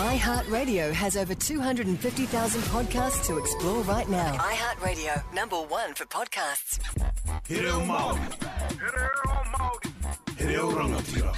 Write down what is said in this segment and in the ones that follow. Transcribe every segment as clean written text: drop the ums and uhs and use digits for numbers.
iHeartRadio has over 250,000 podcasts to explore right now. iHeartRadio, #1 for podcasts. He reo Māori. He reo rangatira.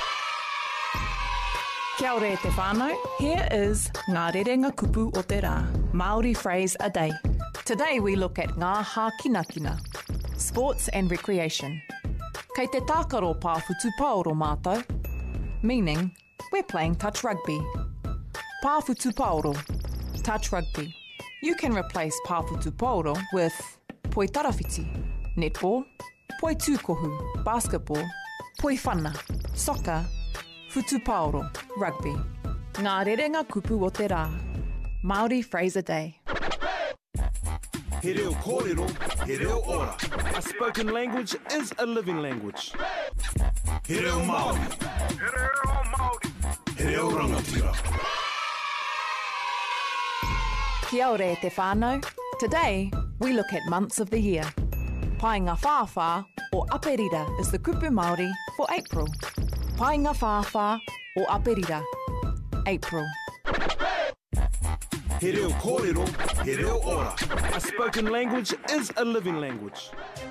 Kia ora e te whānau. Here is Ngā Rerenga Kupu o te Rā, Māori phrase a day. Today we look at ngā hākinakina, sports and recreation. Kei te tākaro pāwhutu paoro mātou, meaning we're playing touch rugby. Pāwhutu paoro, touch rugby. You can replace pāwhutu paoro with poi tarawhiti, netball, poi tūkohu, basketball, poi whana, soccer, Futu paoro, rugby. Ngā rerenga kupu o te rā. Māori phrase a day. He reo kōrero, he reo ora. A spoken language is a living language. He reo Māori. He reo rangatira. Kia ora e te whānau. Today, we look at months of the year. Painga whāwhā or aperira is the kupu Māori for April. Painga whāwhā or aperira, April. He reo kōrero, he reo ora. A spoken language is a living language.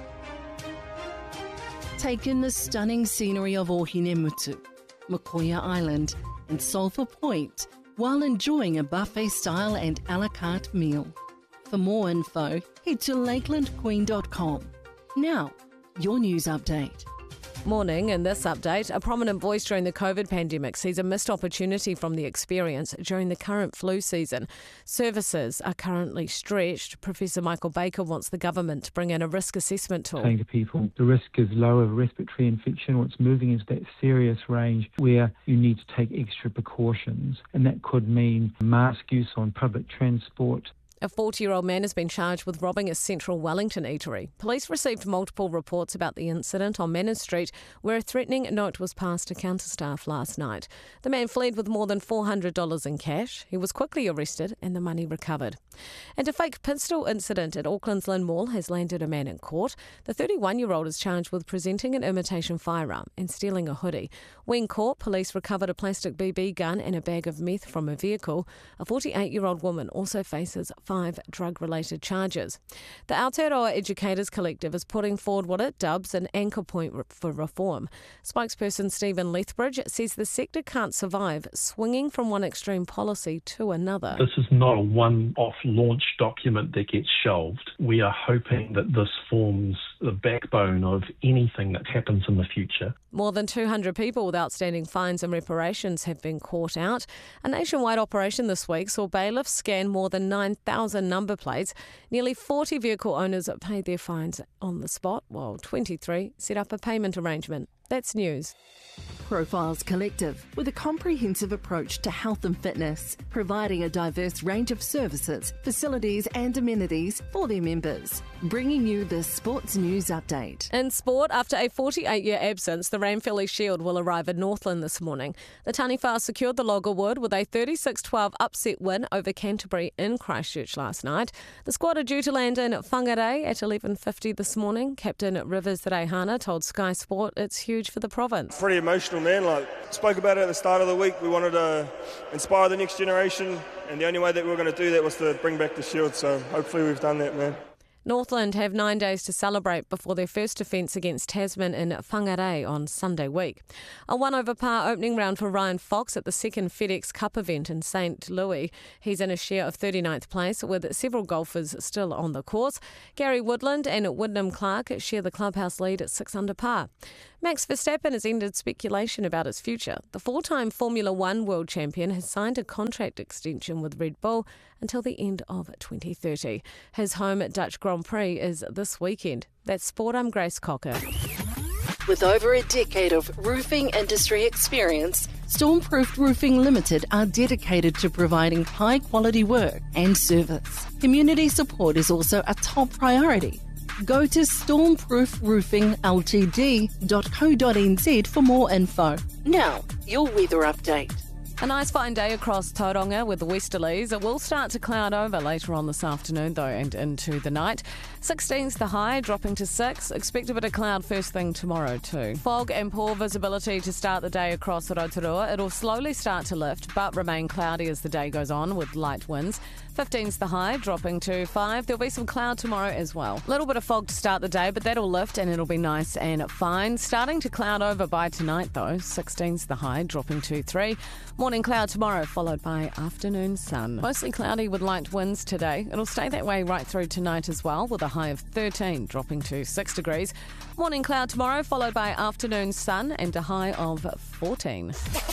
Take in the stunning scenery of Ohinemutu, Mokoia Island and Sulphur Point while enjoying a buffet-style and a la carte meal. For more info, head to lakelandqueen.com. Now, your news update. Morning. In this update, a prominent voice during the COVID pandemic sees a missed opportunity from the experience during the current flu season. Services are currently stretched. Professor Michael Baker wants the government to bring in a risk assessment tool. Saying to people the risk is low of respiratory infection, what's moving is that serious range where you need to take extra precautions, and that could mean mask use on public transport. A 40-year-old man has been charged with robbing a central Wellington eatery. Police received multiple reports about the incident on Manor Street, where a threatening note was passed to counter staff last night. The man fled with more than $400 in cash. He was quickly arrested and the money recovered. And a fake pistol incident at Auckland's Lynn Mall has landed a man in court. The 31-year-old is charged with presenting an imitation firearm and stealing a hoodie. When caught, police recovered a plastic BB gun and a bag of meth from a vehicle. A 48-year-old woman also faces 5 drug-related charges. The Aotearoa Educators Collective is putting forward what it dubs an anchor point for reform. Spokesperson Stephen Lethbridge says the sector can't survive swinging from one extreme policy to another. This is not a one-off launch document that gets shelved. We are hoping that this forms the backbone of anything that happens in the future. More than 200 people with outstanding fines and reparations have been caught out. A nationwide operation this week saw bailiffs scan more than 9,000 number plates. Nearly 40 vehicle owners paid their fines on the spot, while 23 set up a payment arrangement. That's news. Profiles Collective, with a comprehensive approach to health and fitness, providing a diverse range of services, facilities and amenities for their members. Bringing you the Sports News Update. In sport, after a 48-year absence, the Ranfurly Shield will arrive at Northland this morning. The Taniwha secured the Loggerwood with a 36-12 upset win over Canterbury in Christchurch last night. The squad are due to land in Whangarei at 11:50 this morning. Captain Rivers Reihana told Sky Sport it's huge for the province. Pretty emotional, man. Spoke about it at the start of the week. We wanted to inspire the next generation, and the only way that we were going to do that was to bring back the Shield. So hopefully we've done that, man. Northland have 9 days to celebrate before their first defence against Tasman in Whangarei on Sunday week. A 1-over-par opening round for Ryan Fox at the second FedEx Cup event in St. Louis. He's in a share of 39th place with several golfers still on the course. Gary Woodland and Wyndham Clark share the clubhouse lead at 6 under par. Max Verstappen has ended speculation about his future. The 4-time Formula One world champion has signed a contract extension with Red Bull until the end of 2030. His home Dutch Grand Prix is this weekend. That's Sport. I'm Grace Cocker. With over a decade of roofing industry experience, Stormproof Roofing Limited are dedicated to providing high-quality work and service. Community support is also a top priority. Go to stormproofroofingltd.co.nz for more info. Now, your weather update. A nice fine day across Tauranga with the westerlies. It will start to cloud over later on this afternoon though and into the night. 16's the high, dropping to 6. Expect a bit of cloud first thing tomorrow too. Fog and poor visibility to start the day across Rotorua. It'll slowly start to lift but remain cloudy as the day goes on with light winds. 15's the high, dropping to 5. There'll be some cloud tomorrow as well. A little bit of fog to start the day, but that'll lift and it'll be nice and fine. Starting to cloud over by tonight though. 16's the high, dropping to 3. Morning cloud tomorrow, followed by afternoon sun. Mostly cloudy with light winds today. It'll stay that way right through tonight as well, with a high of 13, dropping to 6 degrees. Morning cloud tomorrow, followed by afternoon sun and a high of 14.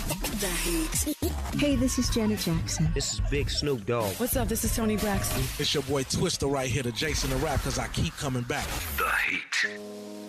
Hey, this is Janet Jackson. This is Big Snoop Dogg. What's up? This is Tony Braxton. It's your boy Twister right here, the Jason the Rap, because I keep coming back. The